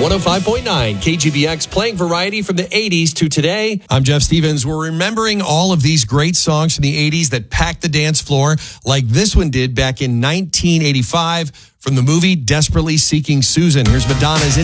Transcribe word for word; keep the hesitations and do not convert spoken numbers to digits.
one oh five point nine K G B X, playing variety from the eighties to today. I'm Jeff Stevens. We're remembering all of these great songs from the eighties that packed the dance floor, like this one did back in nineteen eighty-five from the movie Desperately Seeking Susan. Here's Madonna's